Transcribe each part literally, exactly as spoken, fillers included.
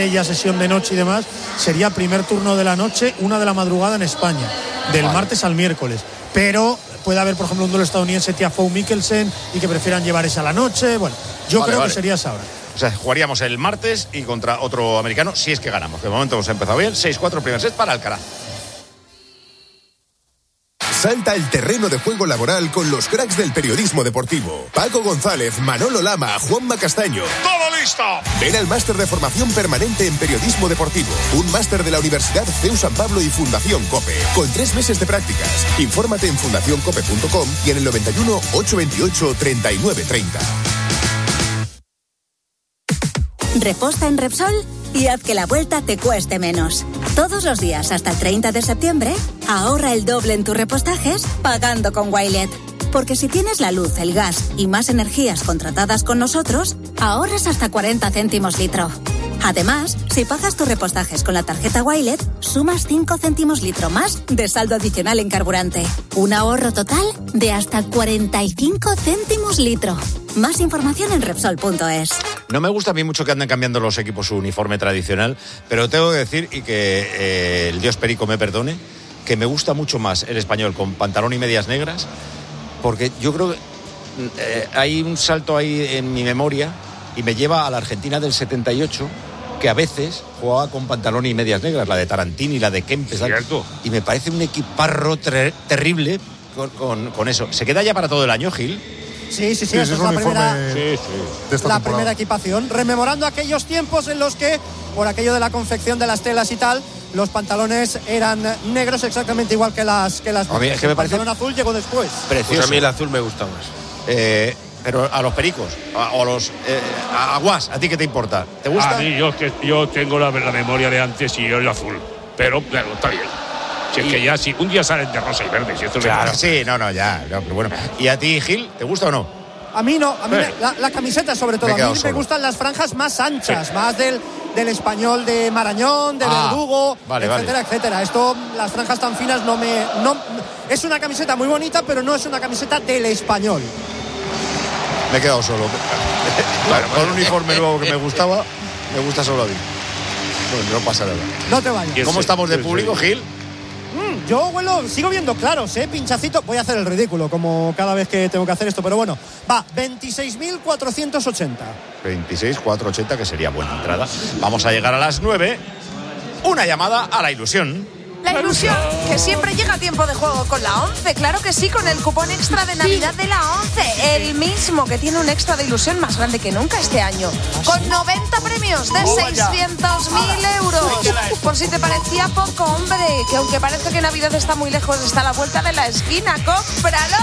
ella sesión de noche y demás, sería primer turno de la noche, una de la madrugada en España, del vale. martes al miércoles. Pero puede haber, por ejemplo, un duelo estadounidense Tiafoe Mikkelsen y que prefieran llevar esa a la noche. Bueno, yo vale, creo vale. que sería esa hora. O sea, jugaríamos el martes y contra otro americano si es que ganamos. De momento hemos empezado bien, seis cuatro primer set para Alcaraz. Salta al terreno de juego laboral con los cracks del periodismo deportivo. Paco González, Manolo Lama, Juanma Castaño. ¡Todo listo! Ven al máster de formación permanente en periodismo deportivo. Un máster de la Universidad C E U San Pablo y Fundación COPE. Con tres meses de prácticas. Infórmate en fundación cope punto com y en el noventa y uno, ochocientos veintiocho, treinta y nueve treinta. Reposta en Repsol y haz que la vuelta te cueste menos. Todos los días hasta el treinta de septiembre, ahorra el doble en tus repostajes pagando con Wilet. Porque si tienes la luz, el gas y más energías contratadas con nosotros, ahorras hasta cuarenta céntimos litro. Además, si pagas tus repostajes con la tarjeta Wilet, sumas cinco céntimos litro más de saldo adicional en carburante. Un ahorro total de hasta cuarenta y cinco céntimos litro. Más información en Repsol punto es. No me gusta a mí mucho que anden cambiando los equipos su uniforme tradicional, pero tengo que decir, y que eh, el dios Perico me perdone, que me gusta mucho más el español con pantalón y medias negras, porque yo creo que eh, hay un salto ahí en mi memoria y me lleva a la Argentina del setenta y ocho, que a veces jugaba con pantalón y medias negras, la de Tarantini, la de Kempes, y me parece un equiparro ter- terrible con, con, con eso. ¿Se queda ya para todo el año, Gil? Sí, sí, sí, sí, esa es, es la, primera, sí, sí. la primera equipación, rememorando aquellos tiempos en los que, por aquello de la confección de las telas y tal, los pantalones eran negros exactamente igual que las que las. A mí es que me el parece pantalón azul llegó después. Precioso. Pues a mí el azul me gusta más. Eh, pero a los pericos, a, o a los eh, a Guas, ¿a ti qué te importa? ¿Te gusta? A mí, yo, que, yo tengo la, la memoria de antes y yo el azul, pero claro, está bien. Si es que ya, si un día salen de rosa y verde, si esto claro, es sí, no, no, ya, no, pero bueno. ¿Y a ti, Gil, te gusta o no? A mí no, a mí Eh. me, la, la camiseta sobre todo, Me a mí solo. me gustan las franjas más anchas, Sí. más del, del español de Marañón, de Ah, Verdugo, vale, etcétera, vale. etcétera. Esto, las franjas tan finas no me... No, es una camiseta muy bonita, pero no es una camiseta del español. Me he quedado solo. Claro, con un uniforme nuevo que me gustaba, me gusta solo a mí. No, no pasa nada. No te vayas. ¿Cómo estamos de público, Gil? Mm, yo, bueno, sigo viendo claros, ¿eh? Pinchacito. Voy a hacer el ridículo, como cada vez que tengo que hacer esto, pero bueno. Va, veintiséis mil cuatrocientos ochenta. veintiséis cuatrocientos ochenta, que sería buena entrada. Vamos a llegar a las nueve. Una llamada a la ilusión. La ilusión, que siempre llega a tiempo de juego con la ONCE, claro que sí, con el cupón extra de Navidad de la ONCE, el mismo que tiene un extra de ilusión más grande que nunca este año, con noventa premios de seiscientos mil euros. Por si te parecía poco, hombre, que aunque parece que Navidad está muy lejos, está a la vuelta de la esquina. ¡Cómpralo!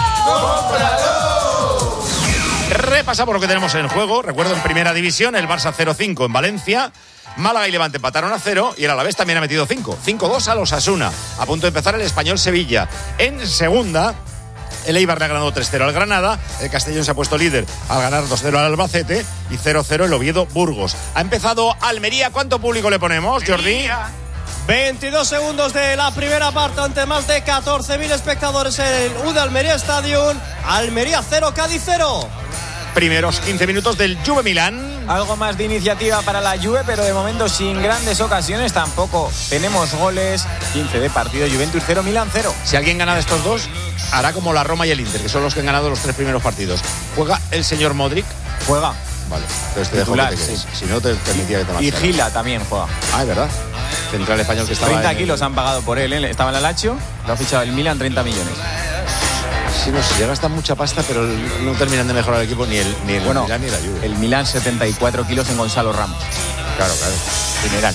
¡Cómpralo! Repasamos lo que tenemos en juego. Recuerdo, en primera división, el Barça cero cinco en Valencia. Málaga y Levante empataron a cero y el Alavés también ha metido cinco. cinco dos a los Osasuna. A punto de empezar el Español Sevilla. En segunda, el Eibar le ha ganado tres cero al Granada. El Castellón se ha puesto líder al ganar dos cero al Albacete. Y cero cero el Oviedo Burgos. Ha empezado Almería. ¿Cuánto público le ponemos, Jordi? veintidós segundos de la primera parte ante más de catorce mil espectadores en el U D Almería Stadium. Almería cero, Cádiz cero. Primeros quince minutos del Juve Milán. Algo más de iniciativa para la Juve, pero de momento sin grandes ocasiones tampoco. Tenemos goles, quince de partido, Juventus cero, Milán cero. Si alguien gana de estos dos, hará como la Roma y el Inter, que son los que han ganado los tres primeros partidos. ¿Juega el señor Modric? Juega. Vale, entonces te dejo Titular, que te quedes. sí. Si no, te permitía que te Y marcharas. Gila también juega. Ah, es verdad. Central español que estaba treinta en kilos el... han pagado por él, ¿eh? Estaba en la Lazio, lo ha fichado el Milan, treinta millones. Sí, no, se gastan mucha pasta, pero no terminan de mejorar el equipo ni el, ni el Bueno, Milán ni la Juve. El Milan setenta y cuatro kilos en Gonzalo Ramos. Claro, claro. General.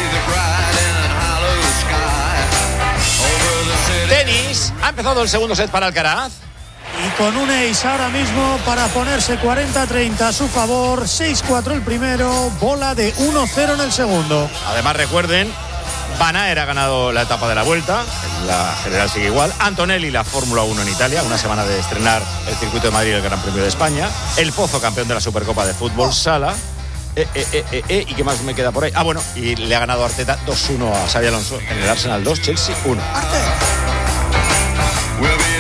Tenis. Ha empezado el segundo set para Alcaraz. Y con un ace ahora mismo para ponerse cuarenta treinta a su favor. seis cuatro el primero, bola de uno cero en el segundo. Además, recuerden, Van Aert ha ganado la etapa de la Vuelta, la general sigue igual. Antonelli, la Fórmula uno en Italia, una semana de estrenar el Circuito de Madrid y el Gran Premio de España. El Pozo, campeón de la Supercopa de Fútbol Sala. Eh, eh, eh, eh, eh, ¿Y qué más me queda por ahí? Ah, bueno, y le ha ganado Arteta dos uno a Xabi Alonso en el Arsenal dos, Chelsea uno. Arte.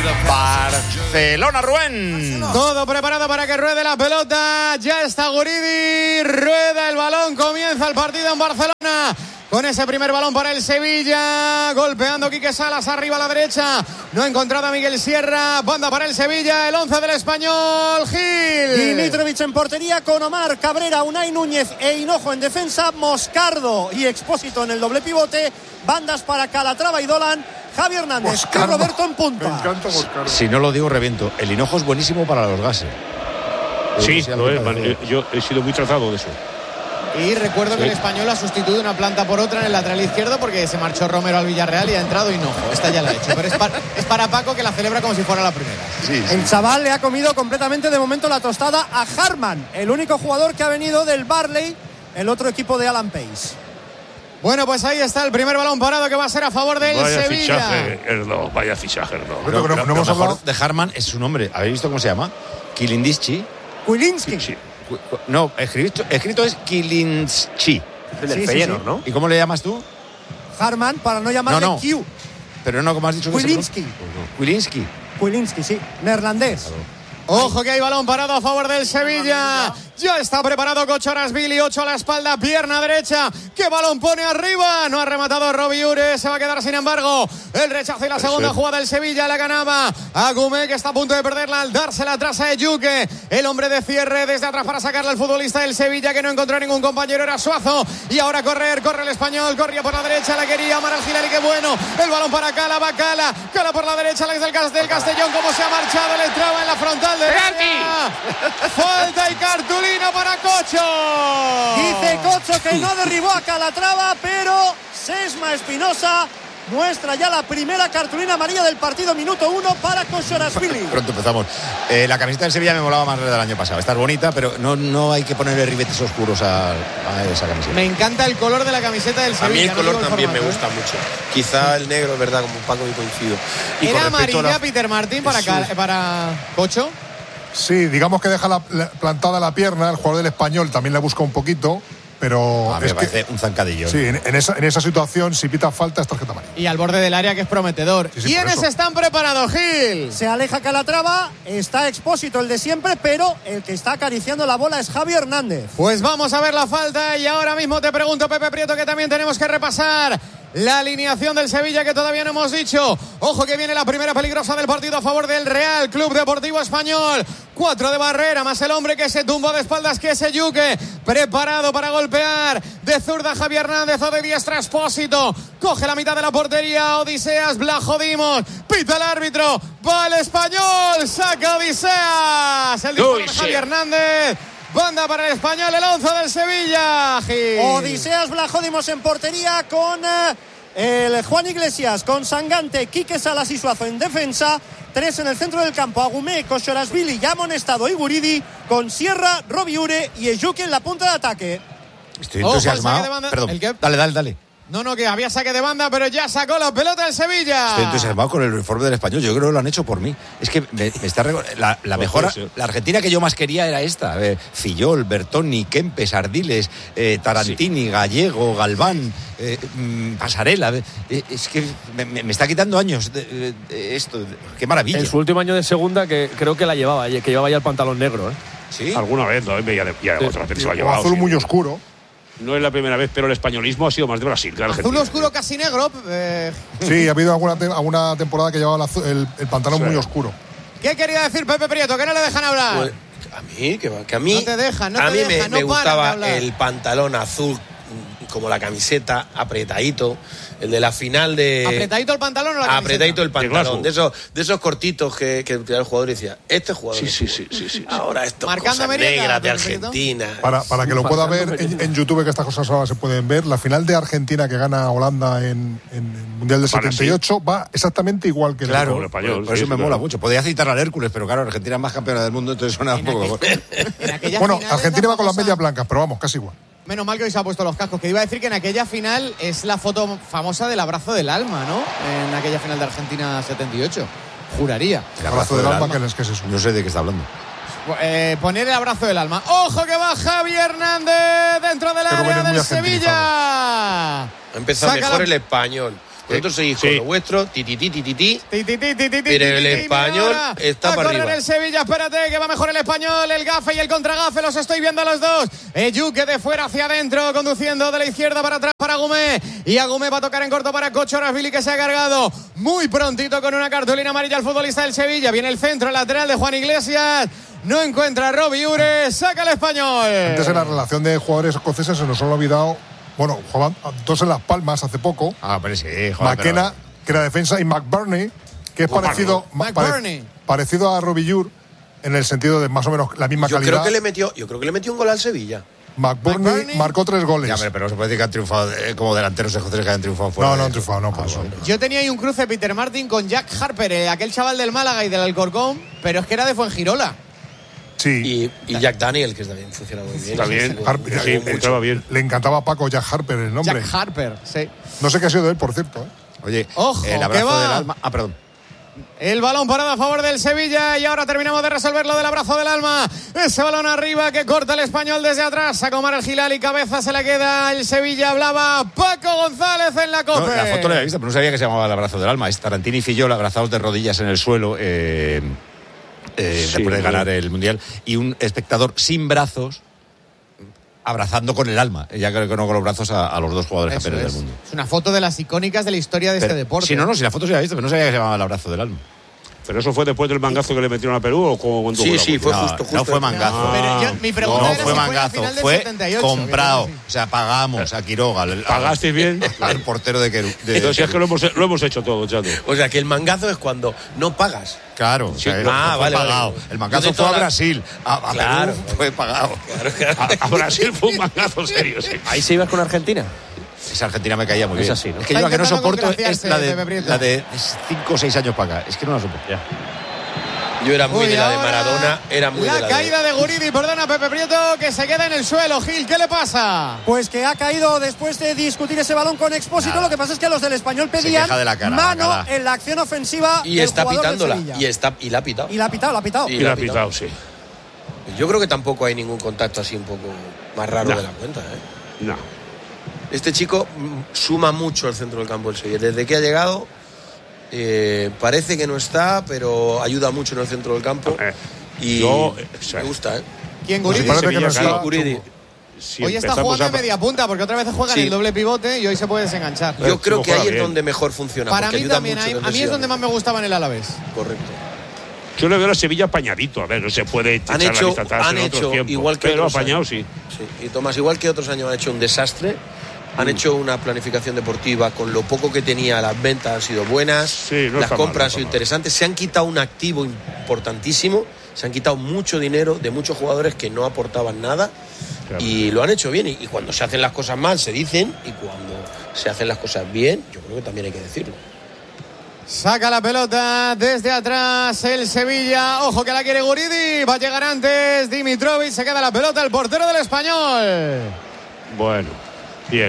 Barcelona, Rubén. Todo preparado para que ruede la pelota. Ya está Guridi. Rueda el balón. Comienza el partido en Barcelona. Con ese primer balón para el Sevilla. Golpeando Quique Salas arriba a la derecha. No ha encontrado a Miguel Sierra. Banda para el Sevilla. El once del Español. Gil. Dimitrovic en portería con Omar, Cabrera, Unai Núñez e Hinojo en defensa. Moscardo y Expósito en el doble pivote. Bandas para Calatrava y Dolan. Javi Hernández Moscardo. y Roberto en punta. Me encanta Moscardo. Si no lo digo, reviento. El Hinojo es buenísimo para los gases. Sí, Sí, lo es, algo man, yo he sido muy trazado de eso. Y recuerdo Sí. que el Español ha sustituido una planta por otra en el lateral izquierdo porque se marchó Romero al Villarreal y ha entrado Hinojo. Esta ya la ha hecho. Pero es para, es para Paco, que la celebra como si fuera la primera. Sí, sí. El chaval le ha comido completamente de momento la tostada a Harman, el único jugador que ha venido del Barley, el otro equipo de Alan Pace. Bueno, pues ahí está el primer balón parado que va a ser a favor del Vaya Sevilla. fichaje, Erdo, vaya fichaje, Erdo. Pero que no- no Lo hemos mejor hablado- de Harman es su nombre. ¿Habéis visto cómo se llama? Kilindischi. Kulinski. Sí. No, escrito, escrito es Kilinski. El del Feyenoord, ¿no? ¿Y cómo le llamas tú? Harman, para no llamarle No, no. Q. Pero no, como has dicho. que se Kulinski. pronuncia. Kulinski. Kulinski, sí. Neerlandés. Ojo que hay balón parado a favor del Sevilla. Ya está preparado Kochorasvili, ocho a la espalda, pierna derecha. ¿Qué balón pone arriba? No ha rematado Robbie Ure, se va a quedar sin embargo el rechazo y la segunda jugada del Sevilla. La ganaba Agumé, que está a punto de perderla al dársela atrás a Eyuke. El hombre de cierre desde atrás para sacarle al futbolista del Sevilla, que no encontró ningún compañero, era Suazo. Y ahora correr, corre el Español, corría por la derecha, la quería Amaral Gilali, qué bueno. El balón para Cala, va Cala, Cala por la derecha, Alex del, Cas- del Castellón, como se ha marchado, le entraba en la frontal de falta y cartulina para Cocho. Dice Cocho que no derribó a Calatrava, pero Sesma Espinosa muestra ya la primera cartulina amarilla del partido, minuto uno para Kochorasvili. Pronto empezamos. Eh, la camiseta del Sevilla me molaba más la del año pasado. Está bonita, pero no, no hay que ponerle ribetes oscuros a, a esa camiseta. Me encanta el color de la camiseta del Sevilla. A mí el no color digo el también me formato, gusta mucho. Quizá el negro, es verdad, como Paco y coincido. Y ¿Era con respecto a amarilla la- Peter Martín para, Eso. Cal- para Cocho? Sí, digamos que deja la, la- plantada la pierna. El jugador del Español también la busca un poquito, pero A mí es me que, parece un zancadillo. sí, en, en esa, en esa situación, si pita falta, es tarjeta amarilla. Y al borde del área, que es prometedor. Sí, sí, por ¿Quiénes eso. están preparados, Gil? Se aleja Calatrava, está Expósito, el de siempre, pero el que está acariciando la bola es Javi Hernández. Pues vamos a ver la falta y ahora mismo te pregunto, Pepe Prieto, que también tenemos que repasar la alineación del Sevilla, que todavía no hemos dicho. Ojo que viene la primera peligrosa del partido a favor del Real Club Deportivo Español. Cuatro de barrera, más el hombre que se tumbó de espaldas, que es Eyuke. Preparado para golpear. De zurda Javier Hernández, o de diestra Expósito. Coge la mitad de la portería Odiseas Blajodimos. Pita el árbitro. Va el Español. Saca Odiseas. El disparo de Javier Hernández. Banda para el Español, el once del Sevilla. Gil. Odiseas Blajodimos en portería con eh, el Juan Iglesias, con Sangante, Quique Salas y Suazo en defensa. Tres en el centro del campo, Agumé, Kochorasvili, ya amonestado y Guridi, con Sierra, Robbie Ure y Eyuke en la punta de ataque. Estoy Ojo, el entusiasmado. saque de banda. Perdón. ¿El qué? Dale, dale, dale. No, no, que había saque de banda, pero ya sacó la pelota del Sevilla. Estoy entusiasmado con el uniforme del Español. Yo creo que lo han hecho por mí. Es que me, me está rego- la, la Pues mejor, puede ser. la Argentina que yo más quería era esta. Eh, Fillol, Bertoni, Kempes, Ardiles, eh, Tarantini, Gallego, Galván, eh, mm, Pasarela. Eh, es que me, me- me está quitando años de, de- de esto. De- qué maravilla. En su último año de segunda, que creo que la llevaba, que llevaba ya el pantalón negro, ¿eh? Sí. Alguna vez, ¿no? Ya, ya Sí. otras veces lo ha O llevado. azul sí. muy oscuro. No es la primera vez, pero el españolismo ha sido más de Brasil que de Azul Argentina. oscuro casi negro. eh, Sí, ha habido alguna, te- alguna temporada que llevaba el, azu- el- el pantalón Sí. muy oscuro. ¿Qué quería decir Pepe Prieto? Que no le dejan hablar. Pues, a mí, que, que a mí, No te dejan, no a te mí dejan, me, no me paran de gustaba hablar. el pantalón azul, como la camiseta, apretadito, el de la final de... ¿Apretadito el pantalón o la camiseta? Apretadito el De pantalón, Glasgow. de esos, de esos cortitos que, que el jugador decía, este jugador Sí, de sí, fútbol. sí, sí, sí. Ahora estos Marcando cosas merienda, negras de perfecto. Argentina. Para, para que lo pueda ver en, en YouTube, que estas cosas ahora se pueden ver, la final de Argentina que gana Holanda en, en el Mundial del Vale, setenta y ocho va exactamente igual que el Claro, el español, por, por sí, eso me sí, mola claro. mucho. Podía citar al Hércules, pero claro, Argentina es más campeona del mundo, entonces suena un En poco. aquel- en aquellas Bueno, finales, Argentina la va con las famosa- medias blancas, pero vamos, casi igual. Menos mal que hoy se ha puesto los cascos, que iba a decir que en aquella final es la foto famosa del abrazo del alma, ¿no? En aquella final de Argentina setenta y ocho. Juraría. El Abrazo del alma, que es que es eso. No sé de qué está hablando. Eh, poner el abrazo del alma. ¡Ojo que va Javi Hernández dentro del Pero área viene muy del argentinizado. Sevilla! Ha empezado Saca mejor la- el español. Vosotros seguís Sí. con lo vuestro, ti, ti, ti, ti, ti, ti. Ti, ti, ti, ti, ti, Pero ti, el ti, español mira ahora. está Va para a correr arriba. el Sevilla, espérate, que va mejor el español, el gafe y el contragafe, los estoy viendo a los dos. Eyuque de fuera hacia adentro, conduciendo de la izquierda para atrás para Agumé. Y Agumé va a tocar en corto para Kochorashvili, que se ha cargado muy prontito con una cartulina amarilla al futbolista del Sevilla. Viene el centro lateral de Juan Iglesias. No encuentra a Robbie Ure, saca el español. Antes en la relación de jugadores escoceses se nos han olvidado, bueno, jugaban dos en Las Palmas hace poco. Ah, pero sí, joder, McKenna, pero- que era defensa, y McBurney, que es Oh, parecido, McBurney. pare- McBurney. parecido a Robbie Ure en el sentido de más o menos la misma Yo calidad. creo que le metió, yo creo que le metió un gol al Sevilla. McBurney, McBurney. marcó tres goles. Ya, hombre, pero no se puede decir que han triunfado eh, como delanteros escoceses que han triunfado fuera. no, no de- han triunfado, no, por Ah, eso. bueno. Yo tenía ahí un cruce Peter Martin con Jack Harper, eh, aquel chaval del Málaga y del Alcorcón, pero es que era de Fuengirola. Sí. Y, y Jack Daniel, que también funciona muy bien. Está bien. Harper, Sí, eh, entraba bien. Le encantaba a Paco Jack Harper el nombre. Jack Harper, sí. No sé qué ha sido de él, por cierto. ¿eh? Oye, Ojo, el que abrazo va. del alma. Ah, perdón. El balón parado a favor del Sevilla y ahora terminamos de resolver lo del abrazo del alma. Ese balón arriba que corta el español desde atrás. Saca Omar el Hilal y cabeza se le queda el Sevilla. Hablaba Paco González en la No, copa. la foto la había visto, pero no sabía que se llamaba el abrazo del alma. Es Tarantini y Fillol abrazados de rodillas en el suelo eh, eh, Sí, después de ¿no? ganar el Mundial. Y un espectador sin brazos abrazando con el alma. Ya creo que no con los brazos a, a los dos jugadores Eso campeones es. del mundo. Es una foto de las icónicas de la historia de Pero, este deporte. Si no, no, si la foto se había visto, pero no sabía que se llamaba el abrazo del alma. Pero eso fue después del mangazo que le metieron a Perú o cuando Sí, sí, fue No, justo, justo. no fue mangazo. Pero yo- mi pregunta No era fue si fue mangazo, a final del fue setenta y ocho, comprado. que no sé O sea, pagamos a Quiroga. al- al- ¿Pagasteis bien? Al portero de Querú. de- Entonces es que lo hemos, lo hemos hecho todo, chato. O sea, que el mangazo es cuando no pagas. Claro, o sea, Sí, no, ah, no fue vale, vale. pagado. El Yo mangazo de fue a toda la- Brasil. A, a Claro, Perú claro. fue pagado. A, a Brasil fue un mangazo serio, sí. Ahí se iba con Argentina. Esa Argentina me caía muy Es bien. así, ¿no? Es que Está yo la que no intentando soporto es congraciarse, la Pepe de, Prieto. la de cinco o seis años para acá. Es que no la soporto. Ya. Yo era muy Uy, de la de ahora Maradona, era muy la de la caída de... de Guridi, perdona Pepe Prieto, que se queda en el suelo. Gil, ¿qué le pasa? Pues que ha caído después de discutir ese balón con Expósito. Nada. Lo que pasa es que los del Español pedían queja de la cara, mano la cara. en la acción ofensiva Y del está jugador del pitándola. Sevilla. Y, está, y la ha pitado. Y la ha pitado, la ha pitado. Y Y la la ha ha pitado, sí. Yo creo que tampoco hay ningún contacto así un poco más raro No. de la cuenta. ¿eh? No. Este chico mm, suma mucho al centro del campo del Sevilla. Desde que ha llegado, eh, parece que no está, pero ayuda mucho en el centro del campo. Eh, Y yo, eh, o sea, me gusta, ¿eh? ¿Quién, Pues Guridi? parece que no Sevilla, está. claro. Guridi. Si Hoy está empezamos jugando a- en media punta porque otra vez juega Sí. en el doble pivote y hoy se puede desenganchar. Yo creo que ahí juega es bien. donde mejor funciona. Para porque mí ayuda también, mucho hay- en a mí es defensiva. donde más me gustaba en el Alavés. Correcto. Yo le veo a Sevilla apañadito. A ver, no se puede echar Han la hecho, vista atrás han en otros hecho tiempos. igual que Pero otros apañado años. sí. Sí. Y Tomás, igual que otros años han hecho un desastre. Han hecho una planificación deportiva con lo poco que tenía, las ventas han sido buenas, Sí, no las está mal, compras no han está sido mal. interesantes, se han quitado un activo importantísimo, se han quitado mucho dinero de muchos jugadores que no aportaban nada Claro. y lo han hecho bien. Y, y cuando se hacen las cosas mal se dicen, y cuando se hacen las cosas bien, yo creo que también hay que decirlo. Saca la pelota desde atrás el Sevilla. Ojo que la quiere Guridi. Va a llegar antes Dimitrovic. Se queda la pelota el portero del Español. Bueno, bien.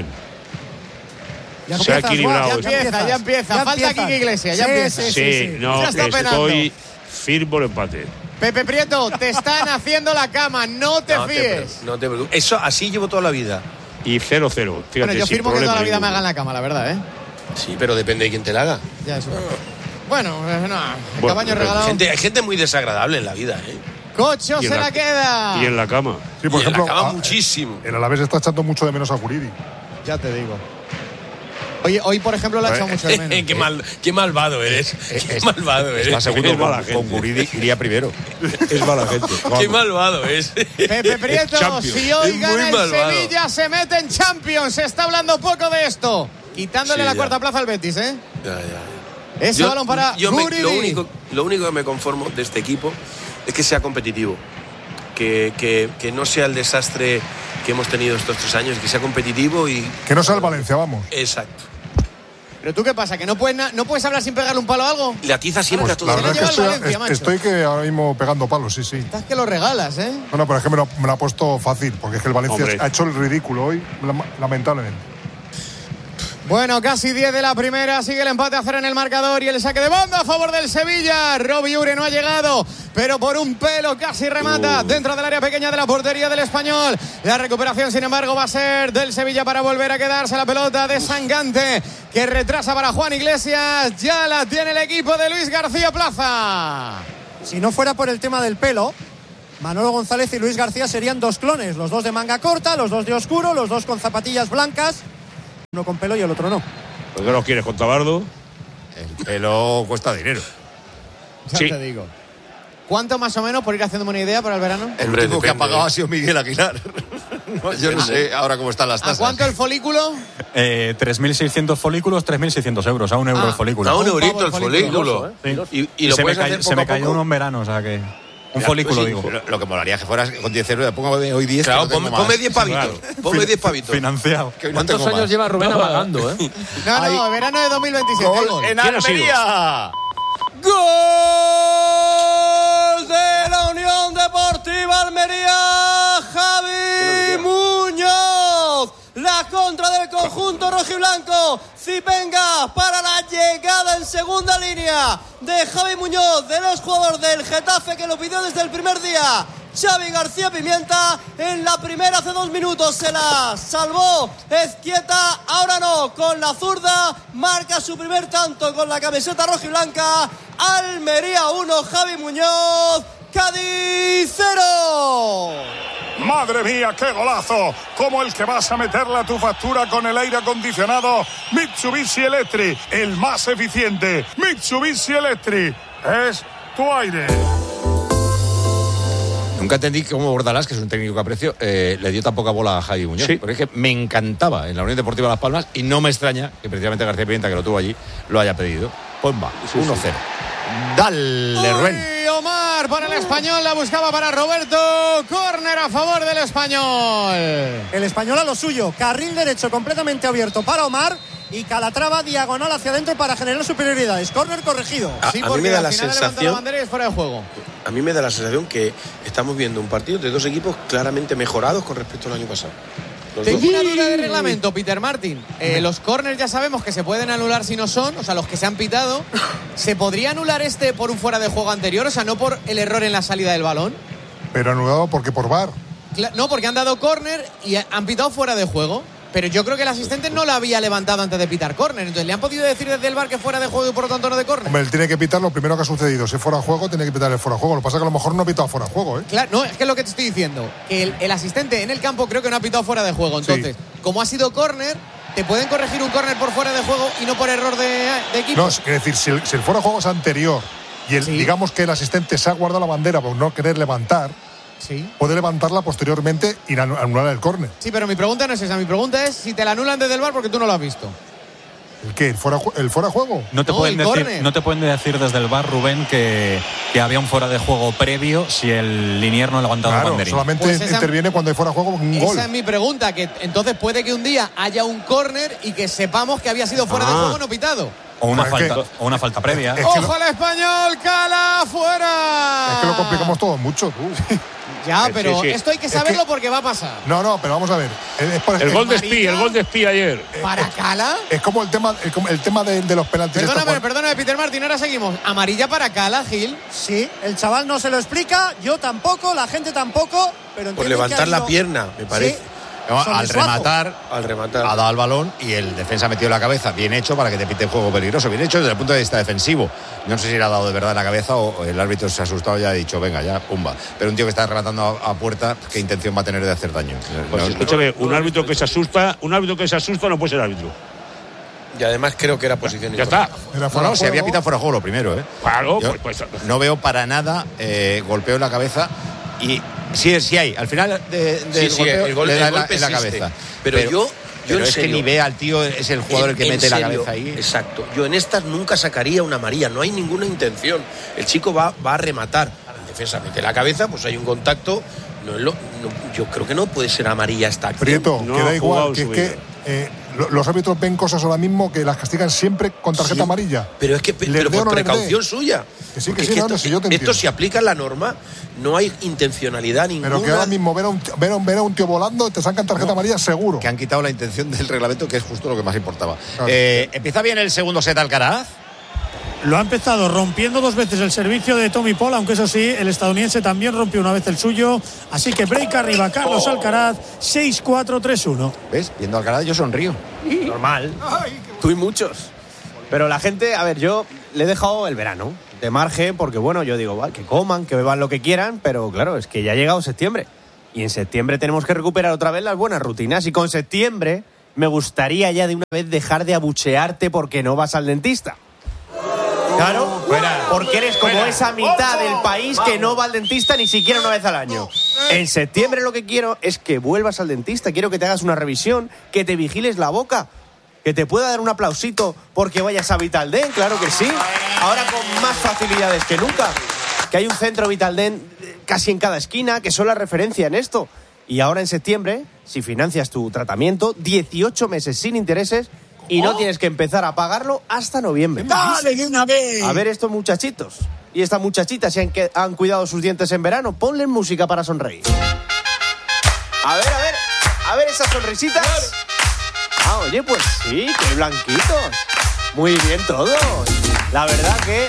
Ya Se ha empiezas, equilibrado Guau, esto. Ya empieza, ya empieza. Falta empiezas. Quique Iglesias, ya Sí, empieza. sí, Sí, sí. no, Ya está estoy firme el empate. Pepe Prieto, te están haciendo la cama. No te no, fíes. Te, no te preocupes. Eso así llevo toda la vida. Y cero cero. Fíjate, Bueno, yo sin firmo que problema toda la vida me ninguno. hagan la cama, la verdad, ¿eh? Sí, pero depende de quién te la haga. Ya eso. Bueno, eh, no. El Bueno, cabaño pero regalado. Gente, hay gente muy desagradable en la vida, ¿eh? Cocho Y en se la, la- queda. Y en la cama. Sí, por Y en la ejemplo, cama a- muchísimo. el Alavés está echando mucho de menos a Guridi. Ya te digo. Oye, hoy, por ejemplo, lo ha echado mucho de menos. qué, mal, qué malvado eres. Qué malvado eres. Está segundo Es mala con, gente. con Guridi, iría primero. Es mala gente. Qué malvado es. Pepe Prieto, Champions. si hoy Es gana muy el malvado. Sevilla, se mete en Champions. Se está hablando poco de esto. Quitándole Sí, la ya. cuarta plaza al Betis, ¿eh? Ya, ya. Ese balón para yo me- Guridi. lo, único, lo único que me conformo de este equipo es que sea competitivo. Que, que, que no sea el desastre que hemos tenido estos tres años, que sea competitivo y. Que no sea el Valencia, vamos. Exacto. ¿Pero tú qué pasa? ¿Que no puedes, na- no puedes hablar sin pegarle un palo a algo? Le atiza siempre a todo. La Se le verdad es que lleva el estoy, Valencia, es- macho. estoy que ahora mismo pegando palos, sí, sí. Estás que lo regalas, ¿eh? Bueno, pero es que me lo, me lo ha puesto fácil, porque es que el Valencia Hombre. ha hecho el ridículo hoy, lam- lamentablemente. Bueno, casi diez de la primera, sigue el empate a cero en el marcador y el saque de banda a favor del Sevilla. Robbie Ure no ha llegado, pero por un pelo casi remata Uh. dentro del área pequeña de la portería del Español. La recuperación, sin embargo, va a ser del Sevilla para volver a quedarse la pelota de Sangante, que retrasa para Juan Iglesias. Ya la tiene el equipo de Luis García Plaza. Si no fuera por el tema del pelo, Manolo González y Luis García serían dos clones, los dos de manga corta, los dos de oscuro, los dos con zapatillas blancas, uno con pelo y el otro no. ¿Por qué lo quieres con Tabardo? El pelo cuesta dinero. Ya sí. Te digo. ¿Cuánto más o menos, por ir haciéndome una idea para el verano? El último depende, que ha pagado ha sido Miguel Aguilar. No, yo no sé ahora cómo están las tasas. ¿A cuánto el folículo? Eh, tres mil seiscientos folículos, tres mil seiscientos euros. A un euro ah, el folículo. A un eurito el folículo. ¿Eh? Sí. Y, y, y lo se me, cayó, se me cayó uno en verano, o sea que... Un ya, folículo, pues sí, digo. Lo, lo que molaría que fueras con diez euros, pongo hoy diez. Claro, ponme, ponme diez pavitos. Claro. Ponme diez pavitos. Financiado. ¿Cuántos años más? Lleva Rubén amagando, eh? No, no, Ay. verano de dos mil veintisiete. Gol en Almería. ¡Gol de la Unión Deportiva Almería! Javi Muñoz. La contra del conjunto rojiblanco. Zipenga para la llegada en segunda línea de Javi Muñoz, de los jugadores del Getafe, que lo pidió desde el primer día. Xavi García Pimienta en la primera hace dos minutos se la salvó Ezquieta, ahora no, con la zurda marca su primer tanto con la camiseta rojiblanca. Almería uno, Javi Muñoz, Cádiz cero. ¡Madre mía, qué golazo! Como el que vas a meterle a tu factura con el aire acondicionado Mitsubishi Electric, el más eficiente. Mitsubishi Electric es tu aire. Nunca entendí cómo Bordalás, que es un técnico que aprecio, eh, le dio tan poca bola a Javi Muñoz. Sí. Porque es que me encantaba en la Unión Deportiva Las Palmas y no me extraña que precisamente García Pimienta, que lo tuvo allí, lo haya pedido. Pues va, sí, uno cero. Sí. Dale, Rubén. Omar para el Español, la buscaba para Roberto. Córner a favor del Español. El Español a lo suyo. Carril derecho completamente abierto para Omar y Calatrava diagonal hacia adentro para generar superioridades. Córner corregido. A, sí, a mí me da la sensación. La bandera y es fuera de juego. A mí me da la sensación que estamos viendo un partido de dos equipos claramente mejorados con respecto al año pasado. Tengo una duda de reglamento, Peter Martin. Eh, los córners ya sabemos que se pueden anular si no son, o sea, los que se han pitado. ¿Se podría anular este por un fuera de juego anterior? O sea, no por el error en la salida del balón. Pero anulado porque por V A R. Cla- no, porque han dado córner y han pitado fuera de juego. Pero yo creo que el asistente no la había levantado antes de pitar córner. Entonces, ¿le han podido decir desde el V A R que fuera de juego y por lo tanto no de córner? Hombre, él tiene que pitar lo primero que ha sucedido. Si fuera de juego, tiene que pitar el fuera de juego. Lo que pasa es que a lo mejor no ha pitado fuera de juego, ¿eh? Claro, no, es que es lo que te estoy diciendo. Que el, el asistente en el campo creo que no ha pitado fuera de juego. Entonces, sí. Como ha sido córner, ¿te pueden corregir un córner por fuera de juego y no por error de, de equipo? No, es decir, si el, si el fuera de juego es anterior y el, sí. digamos que el asistente se ha guardado la bandera por no querer levantar, sí. puede levantarla posteriormente y anular el córner. Sí, pero mi pregunta no es esa. Mi pregunta es si te la anulan desde el V A R porque tú no lo has visto. ¿El qué? ¿El fuera, el fuera de juego? No te, no, pueden decir, no te pueden decir desde el V A R, Rubén, que, que había un fuera de juego previo si el linier no ha levantado claro, el banderín. Solamente pues esa, interviene cuando hay fuera de juego un esa gol. Esa es mi pregunta, que entonces puede que un día haya un córner y que sepamos que había sido fuera ah. de juego no pitado. O una, falta, que, o una falta previa. Es que ¡ojo al Español! ¡Cala fuera! Es que lo complicamos todo mucho, tú. Ya, pero sí, sí. esto hay que saberlo que, porque va a pasar. No, no, pero vamos a ver. Es por, el, el gol de Espí, el gol de Espí ayer. ¿Para Cala? Es como el tema, el, el tema de, de los penaltis. Perdóname, perdóname, Peter Martin, ahora seguimos. ¿Amarilla para Cala, Gil? Sí, el chaval no se lo explica, yo tampoco, la gente tampoco, pero por levantar la pierna, me parece. Sí. No, al rematar, al rematar, ha dado el balón y el defensa ha metido la cabeza. Bien hecho para que te pite juego peligroso. Bien hecho desde el punto de vista defensivo. No sé si le ha dado de verdad en la cabeza o el árbitro se ha asustado y ha dicho, venga, ya, pumba. Pero un tío que está rematando a, a puerta, ¿qué intención va a tener de hacer daño? Pues no, escúchame, no, un árbitro que se asusta, un árbitro que se asusta no puede ser árbitro. Y además creo que era posición. Ya está. Era no, no, se había pitado fuera de juego lo primero, ¿eh? Claro, Yo pues, pues. No veo para nada eh, golpeo en la cabeza y. Sí, sí hay. Al final de, de sí, sí, golpeo, el, gol, le da el golpe en la existe. cabeza. Pero, pero yo, yo pero en es serio, que ni ve al tío, es el jugador en, el que mete serio, la cabeza ahí. Exacto. Yo en estas nunca sacaría una amarilla. No hay ninguna intención. El chico va, va a rematar. El defensa mete la cabeza, pues hay un contacto. No, lo, no, yo creo que no puede ser amarilla esta acción. Prieto, no, queda igual. Que es que eh, los árbitros ven cosas ahora mismo que las castigan siempre con tarjeta sí, amarilla. Pero es que pero por no precaución suya. Que sí, que sí, no, esto, si yo te esto si aplica la norma, no hay intencionalidad ninguna. Pero que ahora mismo ver a un, ver a un, ver a un tío volando, te sacan tarjeta no, amarilla seguro. Que han quitado la intención del reglamento, que es justo lo que más importaba. Claro. Eh, empieza bien el segundo set Alcaraz. Lo ha empezado rompiendo dos veces el servicio de Tommy Paul, aunque eso sí, el estadounidense también rompió una vez el suyo. Así que break arriba Carlos oh. Alcaraz, seis cuatro tres uno. ¿Ves? Viendo Alcaraz yo sonrío. Normal. Ay, Tú y muchos. Pero la gente, a ver, yo le he dejado el verano de margen porque, bueno, yo digo, vale, que coman, que beban lo que quieran, pero claro, es que ya ha llegado septiembre. Y en septiembre tenemos que recuperar otra vez las buenas rutinas. Y con septiembre me gustaría ya de una vez dejar de abuchearte porque no vas al dentista. Claro, porque eres como esa mitad del país que no va al dentista ni siquiera una vez al año. En septiembre lo que quiero es que vuelvas al dentista. Quiero que te hagas una revisión, que te vigiles la boca, que te pueda dar un aplausito porque vayas a Vitaldent, claro que sí. Ahora con más facilidades que nunca. Que hay un centro Vitaldent casi en cada esquina, que son la referencia en esto. Y ahora en septiembre, si financias tu tratamiento, dieciocho meses sin intereses y no tienes que empezar a pagarlo hasta noviembre. ¡Dale de una vez! A ver estos muchachitos y estas muchachitas si han, que, han cuidado sus dientes en verano, ponle música para sonreír. A ver, a ver, a ver esas sonrisitas. Ah, oye, pues sí, qué blanquitos. Muy bien todos. La verdad que